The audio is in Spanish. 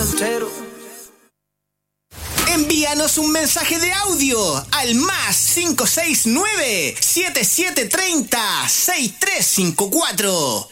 Envíanos un mensaje de audio al +569 7730 6354.